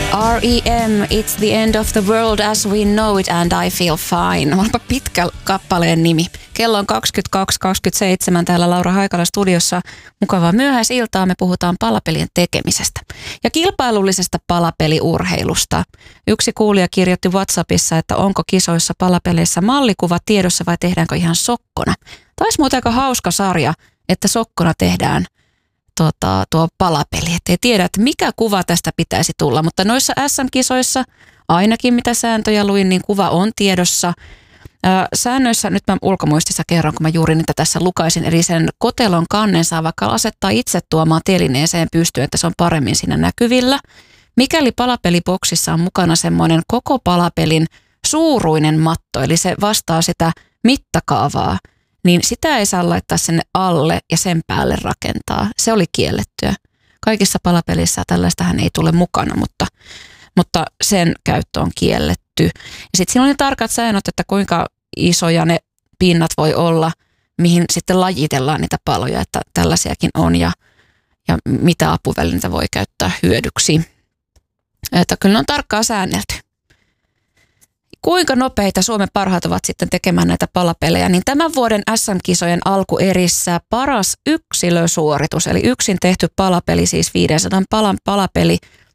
R.E.M. It's the end of the world as we know it and I feel fine. Onpa pitkä kappaleen nimi. Kello on 22.27 täällä Laura Haikala studiossa. Mukavaa myöhäisiltaa. Me puhutaan palapelien tekemisestä ja kilpailullisesta palapeliurheilusta. Yksi kuulija kirjoitti WhatsAppissa, että onko kisoissa palapeleissä mallikuva tiedossa vai tehdäänkö ihan sokkona. Taisi muuten aika hauska sarja, että sokkona tehdään tuo palapeli. Et ei tiedä, että mikä kuva tästä pitäisi tulla, mutta noissa SM-kisoissa ainakin mitä sääntöjä luin, niin kuva on tiedossa. Säännöissä, nyt mä ulkomuistissa kerron, kun mä juuri niitä tässä lukaisin, eli sen kotelon kannen saa vaikka asettaa itse tuomaan telineeseen pystyyn, että se on paremmin siinä näkyvillä. Mikäli palapeliboksissa on mukana semmoinen koko palapelin suuruinen matto, eli se vastaa sitä mittakaavaa, niin sitä ei saa laittaa sinne alle ja sen päälle rakentaa. Se oli kiellettyä. Kaikissa palapelissä tällaistahan ei tule mukana, mutta sen käyttö on kielletty. Ja sitten siinä on ne tarkat säännöt, että kuinka isoja ne pinnat voi olla, mihin sitten lajitellaan niitä paloja, että tällaisiakin on ja mitä apuvälineitä voi käyttää hyödyksi. Että kyllä ne on tarkkaan säännelty. Kuinka nopeita Suomen parhaat ovat sitten tekemään näitä palapelejä, niin tämän vuoden SM-kisojen alkuerissä paras yksilösuoritus, eli yksin tehty palapeli, siis 500 palan palapeli,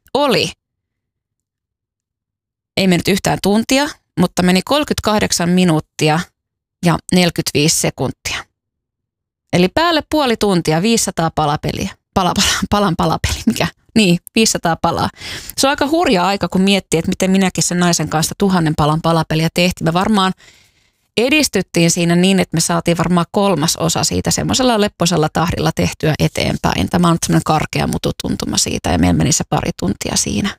ei mennyt yhtään tuntia, mutta meni 38 minuuttia ja 45 sekuntia. Eli päälle puoli tuntia 500 palapeliä. Palapeli, mikä? Niin, 500 palaa. Se on aika hurja aika, kun miettii, että miten minäkin sen naisen kanssa 1000 palan palapeliä tehtiin. Me varmaan edistyttiin siinä niin, että me saatiin varmaan 1/3 siitä semmoisella lepposella tahdilla tehtyä eteenpäin. Tämä on semmoinen karkea mututuntuma siitä ja meillä meni se pari tuntia siinä.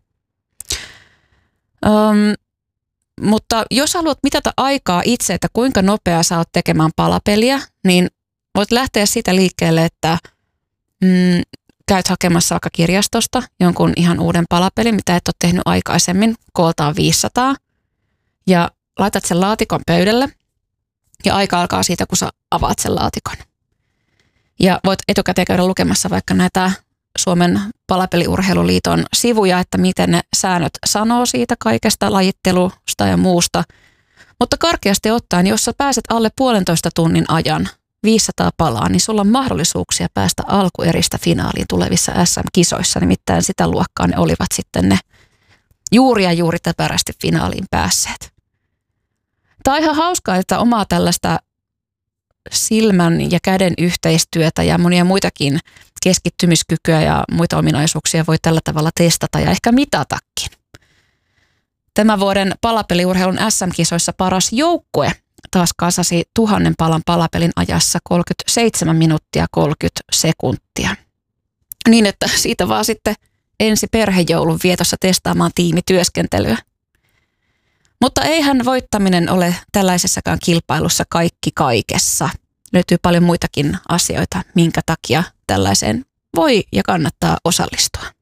Mutta jos haluat mitata aikaa itse, että kuinka nopeaa sä oot tekemään palapeliä, niin voit lähteä siitä liikkeelle, että käyt hakemassa vaikka kirjastosta jonkun ihan uuden palapelin, mitä et ole tehnyt aikaisemmin, kooltaan 500, ja laitat sen laatikon pöydälle, ja aika alkaa siitä, kun sä avaat sen laatikon. Ja voit etukäteen käydä lukemassa vaikka näitä Suomen palapeliurheiluliiton sivuja, että miten ne säännöt sanoo siitä kaikesta lajittelusta ja muusta. Mutta karkeasti ottaen, jos sä pääset alle 1,5 tunnin ajan 500 palaa, niin sulla on mahdollisuuksia päästä alkueristä finaaliin tulevissa SM-kisoissa. Nimittäin sitä luokkaa ne olivat sitten ne juuri täpärästi finaaliin päässeet. Tämä on ihan hauskaa, että omaa tällaista silmän ja käden yhteistyötä ja monia muitakin keskittymiskykyä ja muita ominaisuuksia voi tällä tavalla testata ja ehkä mitatakin. Tämän vuoden palapeliurheilun SM-kisoissa paras joukkue taas kasasi 1000 palan palapelin ajassa 37 minuuttia 30 sekuntia. Niin, että siitä vaan sitten ensi perhejoulun vietossa testaamaan tiimityöskentelyä. Mutta eihän voittaminen ole tällaisessakaan kilpailussa kaikki kaikessa. Löytyy paljon muitakin asioita, minkä takia tällaiseen voi ja kannattaa osallistua.